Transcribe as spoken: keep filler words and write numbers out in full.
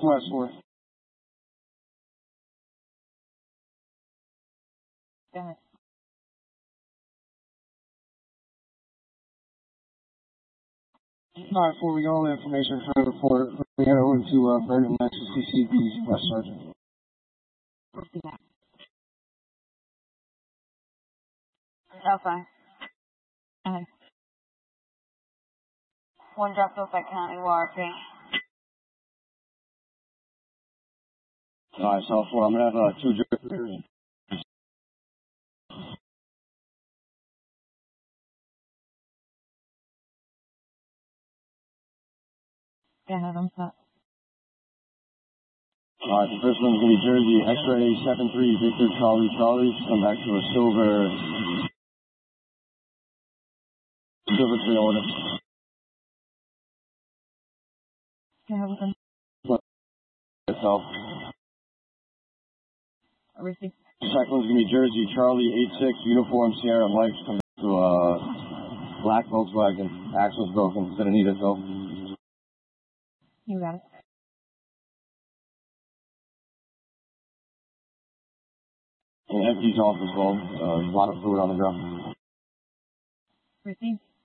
West four. Go ahead. nine four, we got all the information for the report. We head over to uh, Vernon next to C C B West Sergeant. Let's do that. Alpha. Uh, one dropped off at County W A R P. Alright, South four, I'm gonna have uh, two drifters. Go ahead, I'm set. Alright, the first one's gonna be Jersey, X-ray seven three, Victor Charlie Charlie. Come back to a silver, silver Toyota. Go ahead with them. Itself. Receive. The second one's gonna be Jersey, Charlie eight six, uniform Sierra Mike. Come back to a black Volkswagen. Axle's broken. It's gonna need it though. You got it. And empties off as well. Uh, a lot of fluid on the ground. Receive.